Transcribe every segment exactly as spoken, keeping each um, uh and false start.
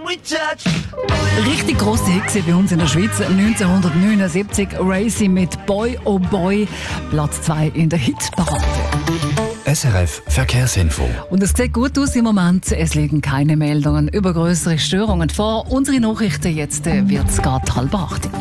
Richtig grosse Hit bei uns in der Schweiz. neunzehnhundertneunundsiebzig Racy mit Boy oh Boy. Platz zwei in der Hitparade. S R F Verkehrsinfo. Und es sieht gut aus im Moment. Es liegen keine Meldungen über größere Störungen vor. Unsere Nachrichten jetzt wird es gerade halb acht.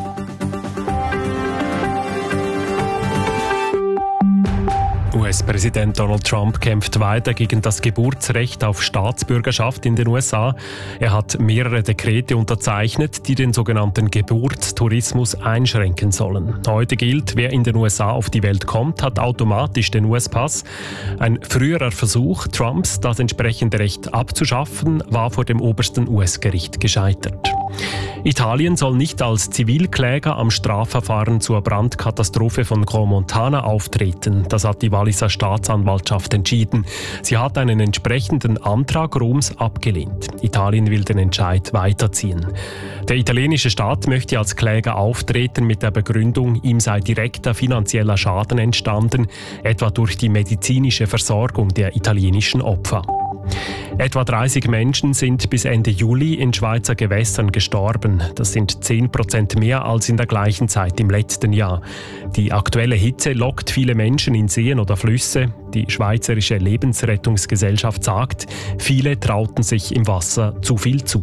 U S-Präsident Donald Trump kämpft weiter gegen das Geburtsrecht auf Staatsbürgerschaft in den U S A. Er hat mehrere Dekrete unterzeichnet, die den sogenannten Geburtstourismus einschränken sollen. Heute gilt, wer in den U S A auf die Welt kommt, hat automatisch den U S-Pass. Ein früherer Versuch Trumps, das entsprechende Recht abzuschaffen, war vor dem obersten U S-Gericht gescheitert. Italien soll nicht als Zivilkläger am Strafverfahren zur Brandkatastrophe von Crans-Montana auftreten. Das hat die Walliser Staatsanwaltschaft entschieden. Sie hat einen entsprechenden Antrag Roms abgelehnt. Italien will den Entscheid weiterziehen. Der italienische Staat möchte als Kläger auftreten mit der Begründung, ihm sei direkter finanzieller Schaden entstanden, etwa durch die medizinische Versorgung der italienischen Opfer. Etwa dreißig Menschen sind bis Ende Juli in Schweizer Gewässern gestorben. Das sind zehn Prozent mehr als in der gleichen Zeit im letzten Jahr. Die aktuelle Hitze lockt viele Menschen in Seen oder Flüsse. Die Schweizerische Lebensrettungsgesellschaft sagt, viele trauten sich im Wasser zu viel zu.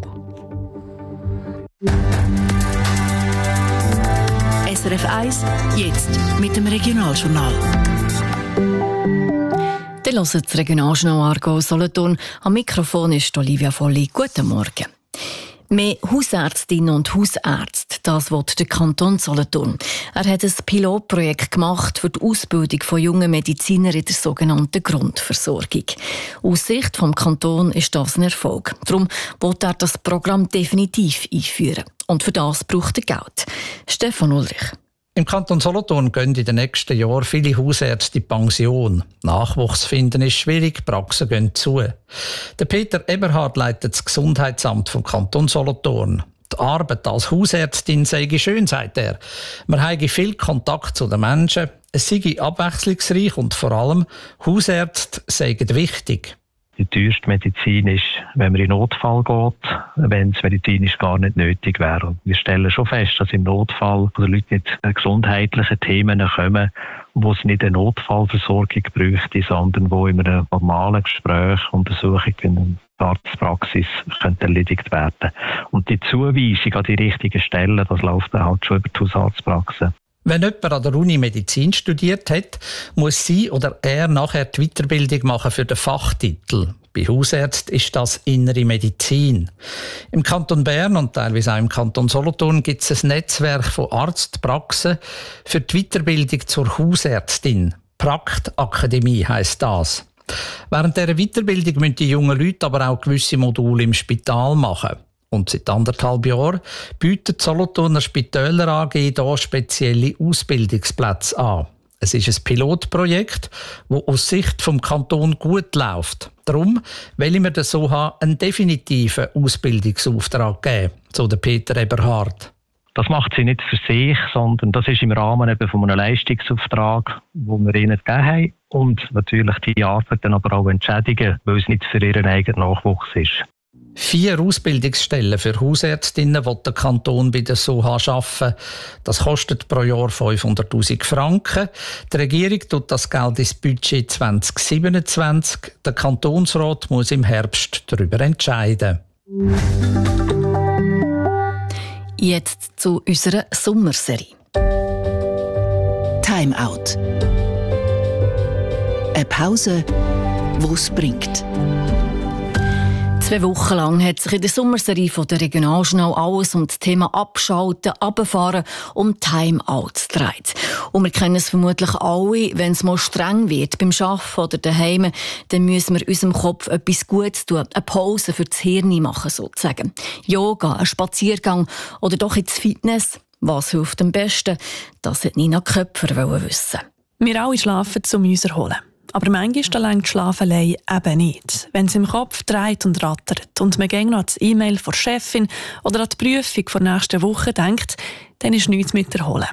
S R F eins, jetzt mit dem Regionaljournal. Ihr hört das Regionaljournal Aargau Solothurn. Am Mikrofon ist Olivia Volli. Guten Morgen. Mehr Hausärztinnen und Hausärzte, das will der Kanton Solothurn. Er hat ein Pilotprojekt gemacht für die Ausbildung von jungen Medizinern in der sogenannten Grundversorgung. Aus Sicht des Kantons ist das ein Erfolg. Darum will er das Programm definitiv einführen. Und für das braucht er Geld. Stefan Ulrich. Im Kanton Solothurn gehen in den nächsten Jahren viele Hausärzte in Pension. Nachwuchs finden ist schwierig, Praxen gehen zu. Der Peter Eberhard leitet das Gesundheitsamt vom Kanton Solothurn. Die Arbeit als Hausärztin sei schön, sagt er. Man habe viel Kontakt zu den Menschen, es sei abwechslungsreich und vor allem Hausärzte seien wichtig. Die teuerste Medizin ist, wenn man in Notfall geht, wenn es medizinisch gar nicht nötig wäre. Und wir stellen schon fest, dass im Notfall die Leute mit gesundheitlichen Themen kommen, wo es nicht eine Notfallversorgung bräuchte, sondern wo in einem normalen Gespräch, Untersuchung in der Arztpraxis könnte erledigt werden. Und die Zuweisung an die richtigen Stellen, das läuft dann halt schon über die Hausarztpraxen. Wenn jemand an der Uni Medizin studiert hat, muss sie oder er nachher die Weiterbildung machen für den Fachtitel. Bei Hausärzten ist das Innere Medizin. Im Kanton Bern und teilweise auch im Kanton Solothurn gibt es ein Netzwerk von Arztpraxen für die Weiterbildung zur Hausärztin. Praktakademie heisst das. Während dieser Weiterbildung müssen die jungen Leute aber auch gewisse Module im Spital machen. Und seit anderthalb Jahren bietet die Solothurner Spitäler A G hier spezielle Ausbildungsplätze an. Es ist ein Pilotprojekt, das aus Sicht vom Kanton gut läuft. Darum wollen wir der SOHA einen definitiven Ausbildungsauftrag geben, so der Peter Eberhard. Das macht sie nicht für sich, sondern das ist im Rahmen eben von einem Leistungsauftrag, den wir ihnen gegeben haben. Und natürlich die Arbeit dann aber auch entschädigen, weil es nicht für ihren eigenen Nachwuchs ist. Vier Ausbildungsstellen für Hausärztinnen will der Kanton bei der SOHA schaffen. Das kostet pro Jahr fünfhunderttausend Franken. Die Regierung tut das Geld ins Budget zwanzig siebenundzwanzig. Der Kantonsrat muss im Herbst darüber entscheiden. Jetzt zu unserer Sommerserie. Time Out. Eine Pause, die es bringt. Zwei Wochen lang hat sich in der Sommerserie von der Regionaljournal alles um das Thema Abschalten, Runterfahren und Time-Outs gedreht. Und wir kennen es vermutlich alle, wenn es mal streng wird, beim Arbeiten oder daheim, dann müssen wir unserem Kopf etwas Gutes tun, eine Pause für das Hirn machen sozusagen. Yoga, ein Spaziergang oder doch ins Fitness. Was hilft am besten? Das hat Nina Köpfer wissen. Wir alle schlafen, um uns zu erholen. Aber manchmal lenkt Schlafen allein eben nicht. Wenn es im Kopf dreht und rattert und man gäng noch an das E-Mail von der Chefin oder an die Prüfung der nächsten Woche denkt, dann ist nichts mit Erholen.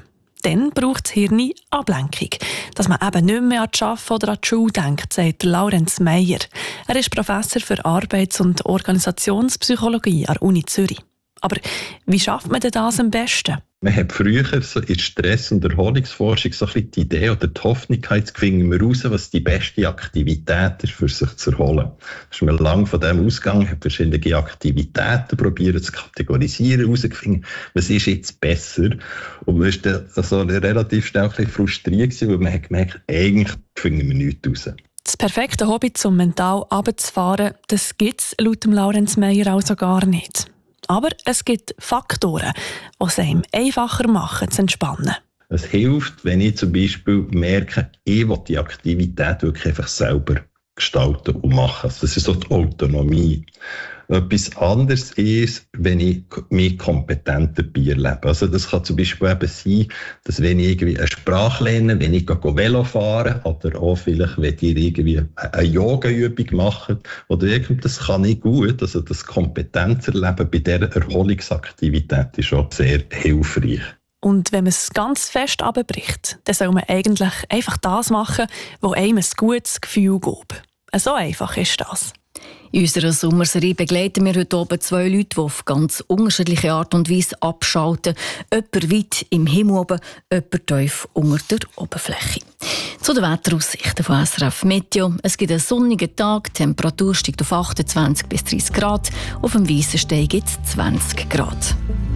Dann braucht das Hirn Ablenkung, dass man eben nicht mehr an das Arbeiten oder an die Schule denkt, sagt Laurenz Meyer. Er ist Professor für Arbeits- und Organisationspsychologie an der Uni Zürich. Aber wie schafft man denn das am besten? Man hat früher so in der Stress- und Erholungsforschung so ein bisschen die Idee oder die Hoffnung gehabt, jetzt finden wir raus, was die beste Aktivität ist, für sich zu erholen. Da ist man lang von dem ausgegangen, hat verschiedene Aktivitäten probiert zu kategorisieren, herausgefunden, was ist jetzt besser. Und man war dann also relativ schnell ein bisschen frustriert, weil man hat gemerkt, eigentlich finden wir nichts raus. Das perfekte Hobby, um mental runterzufahren, das gibt es laut dem Laurenz Meyer also gar nicht. Aber es gibt Faktoren, die es einem einfacher machen, zu entspannen. Es hilft, wenn ich zum Beispiel merke, ich will die Aktivität wirklich einfach selber gestalten und machen. Also das ist so die Autonomie. Etwas anderes ist, wenn ich mich kompetent dabei erlebe. Also das kann zum Beispiel eben sein, dass wenn ich irgendwie eine Sprache lerne, wenn ich Velo fahre oder auch vielleicht, wenn ihr irgendwie eine Yoga-Übung macht oder irgendwas, das kann ich gut. Also das Kompetenzerleben bei dieser Erholungsaktivität ist auch sehr hilfreich. Und wenn man es ganz fest runterbricht, dann soll man eigentlich einfach das machen, was einem ein gutes Gefühl gibt. So einfach ist das. In unserer Sommerserie begleiten wir heute oben zwei Leute, die auf ganz unterschiedliche Art und Weise abschalten. Jemand weit im Himmel oben, jemand tief unter der Oberfläche. Zu den Wetteraussichten von S R F Meteo. Es gibt einen sonnigen Tag, die Temperatur steigt auf achtundzwanzig bis dreißig Grad. Auf dem Weissenstein gibt es zwanzig Grad.